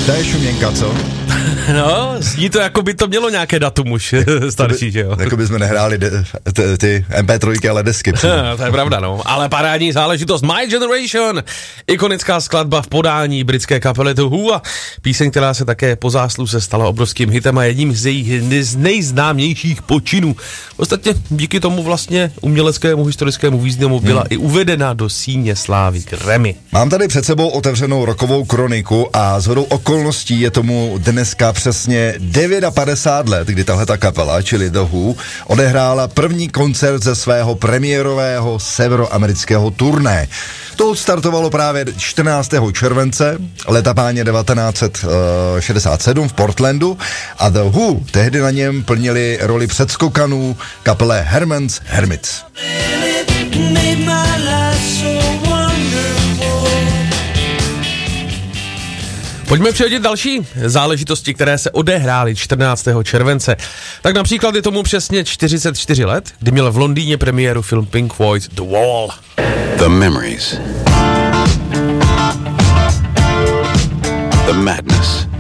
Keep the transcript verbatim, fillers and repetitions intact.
To je šuměnka, co? No, zní to, jako by to mělo nějaké datum už starší, že jo? Jako by jsme nehráli de, t, ty em pé tři, ale desky. To je pravda, no. Ale parádní záležitost My Generation, ikonická skladba v podání britské kapely The Who a píseň, která se také po zásluze stala obrovským hitem a jedním z jejich nejznámějších počinů. Ostatně díky tomu vlastně uměleckému historickému významu byla hmm. i uvedena do síně slávy Grammy. Mám tady před sebou otevřenou rokovou kroniku a shodou okolností je tomu dneska přesně padesát devět let, kdy tahleta kapela, čili The Who, odehrála první koncert ze svého premiérového severoamerického turné. To startovalo právě čtrnáctého července leta páně devatenáct set šedesát sedm v Portlandu a The Who tehdy na něm plnili roli předskokanů kapele Herman's Hermits. Pojďme přejít další záležitosti, které se odehrály čtrnáctého července. Tak například je tomu přesně čtyřicet čtyři let, kdy měl v Londýně premiéru film Pink Floyd The Wall. The memories. The madness.